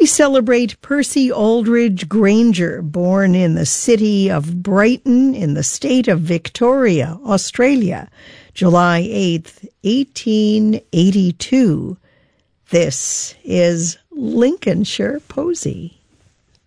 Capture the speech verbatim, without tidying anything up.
celebrate Percy Aldridge Granger, born in the city of Brighton in the state of Victoria, Australia, July eighth, eighteen eighty-two. This is Lincolnshire Posy.